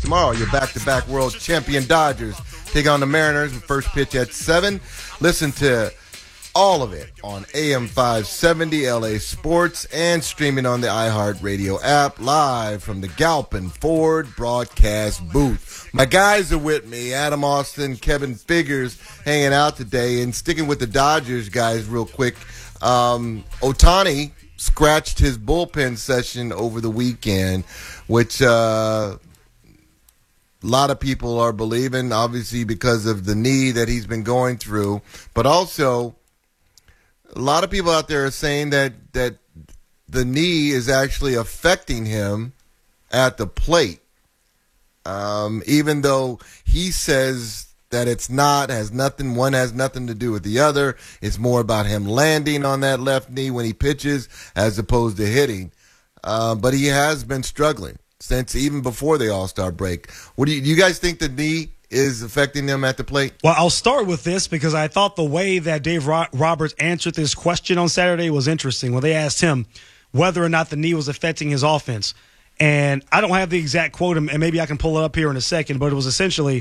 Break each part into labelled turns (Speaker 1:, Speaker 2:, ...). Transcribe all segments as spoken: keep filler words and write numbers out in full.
Speaker 1: Tomorrow, your back-to-back world champion Dodgers take on the Mariners with first pitch at seven. Listen to all of it on A M five seventy L A Sports and streaming on the iHeartRadio app live from the Galpin Ford broadcast booth. My guys are with me, Adam Austin, Kevin Figures, hanging out today. And sticking with the Dodgers, guys, real quick, um, Ohtani scratched his bullpen session over the weekend, which uh, a lot of people are believing, obviously because of the knee that he's been going through, but also a lot of people out there are saying that, that the knee is actually affecting him at the plate. Um, even though he says that it's not, has nothing, one has nothing to do with the other. It's more about him landing on that left knee when he pitches as opposed to hitting. Uh, but he has been struggling since even before the All-Star break. What do you, do you guys think the knee is affecting them at the plate?
Speaker 2: Well, I'll start with this because I thought the way that Dave Ro- Roberts answered this question on Saturday was interesting. When they asked him whether or not the knee was affecting his offense. And I don't have the exact quote, and maybe I can pull it up here in a second, but it was essentially,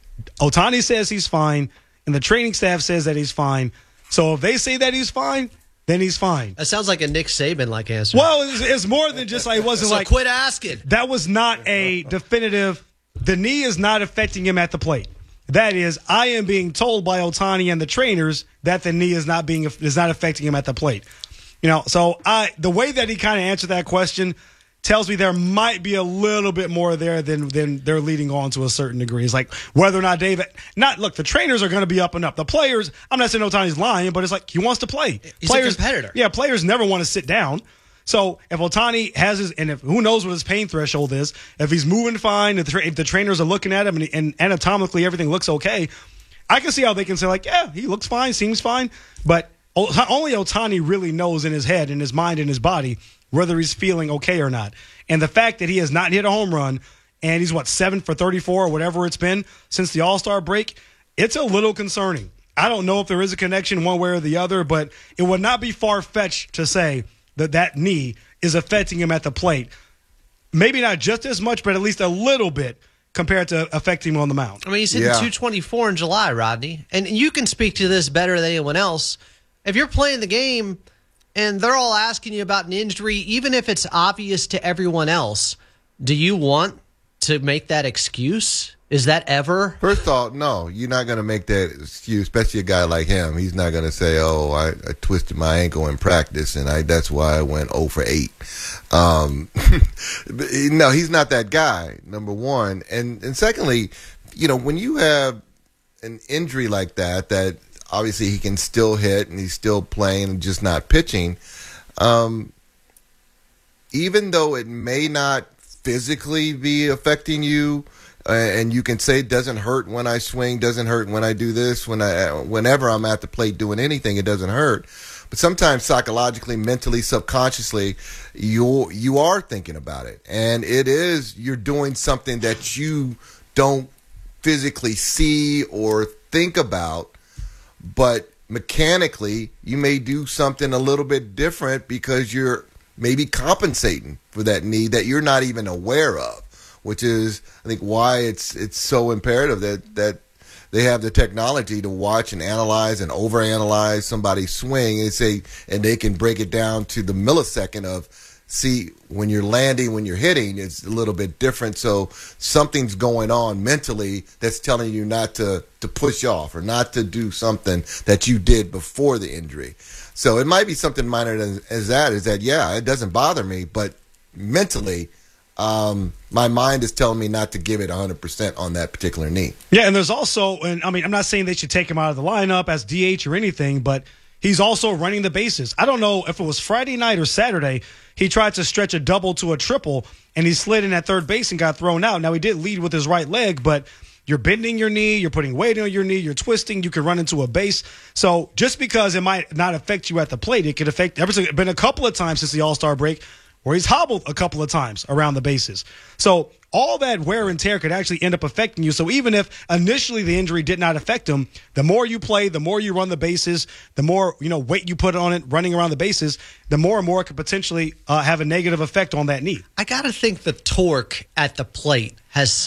Speaker 2: Ohtani says he's fine, and the training staff says that he's fine. So if they say that he's fine, then he's fine.
Speaker 3: That sounds like a Nick Saban-like answer.
Speaker 2: Well, it's, it's more than just like, it wasn't
Speaker 3: so
Speaker 2: like.
Speaker 3: quit asking.
Speaker 2: That was not a definitive, the knee is not affecting him at the plate. That is, I am being told by Ohtani and the trainers that the knee is not being is not affecting him at the plate. You know, so I the way that he kind of answered that question tells me there might be a little bit more there than than they're leading on to a certain degree. It's like whether or not David, not look, the trainers are going to be up and up. The players, I'm not saying Ohtani's lying, but it's like he wants to play.
Speaker 3: He's
Speaker 2: players,
Speaker 3: a competitor.
Speaker 2: Yeah, players never want to sit down. So if Ohtani has his, and if who knows what his pain threshold is, if he's moving fine, if the, tra- if the trainers are looking at him and, and anatomically everything looks okay, I can see how they can say like, yeah, he looks fine, seems fine, but only Ohtani really knows in his head, in his mind, in his body, whether he's feeling okay or not. And the fact that he has not hit a home run, and he's, what, seven for thirty-four or whatever it's been since the All-Star break, it's a little concerning. I don't know if there is a connection one way or the other, but it would not be far-fetched to say that that knee is affecting him at the plate. Maybe not just as much, but at least a little bit compared to affecting him on the mound.
Speaker 3: I mean, he's hitting
Speaker 1: Yeah.
Speaker 3: two twenty-four in July, Rodney. And you can speak to this better than anyone else. If you're playing the game and they're all asking you about an injury, even if it's obvious to everyone else, do you want to make that excuse? Is that ever?
Speaker 1: First off, no, you're not going to make that excuse, especially a guy like him. He's not going to say, oh, I, I twisted my ankle in practice, and I that's why I went oh for eight. Um, no, he's not that guy, number one. And, and secondly, you know, when you have an injury like that, that obviously he can still hit and he's still playing and just not pitching, um, even though it may not physically be affecting you, uh, and you can say it doesn't hurt when I swing, doesn't hurt when I do this, when I, whenever I'm at the plate doing anything, it doesn't hurt. But sometimes psychologically, mentally, subconsciously, you you are thinking about it, and it is you're doing something that you don't physically see or think about, but mechanically you may do something a little bit different because you're maybe compensating for that need that you're not even aware of, which is, I think, why it's it's so imperative that, that they have the technology to watch and analyze and overanalyze somebody's swing and say, and they can break it down to the millisecond of, see, when you're landing, when you're hitting, it's a little bit different. So something's going on mentally that's telling you not to, to push off or not to do something that you did before the injury. So it might be something minor as, as that, is that, yeah, it doesn't bother me, but mentally, um, my mind is telling me not to give it one hundred percent on that particular knee.
Speaker 2: Yeah, and there's also, and I mean, I'm not saying they should take him out of the lineup as D H or anything, but he's also running the bases. I don't know if it was Friday night or Saturday, he tried to stretch a double to a triple, and he slid in at third base and got thrown out. Now, he did lead with his right leg, but you're bending your knee, you're putting weight on your knee, you're twisting, you could run into a base. So just because it might not affect you at the plate, it could affect, there's been a couple of times since the All-Star break where he's hobbled a couple of times around the bases. So all that wear and tear could actually end up affecting you. So even if initially the injury did not affect him, the more you play, the more you run the bases, the more, you know, weight you put on it running around the bases, the more and more it could potentially uh, have a negative effect on that knee.
Speaker 3: I got to think the torque at the plate has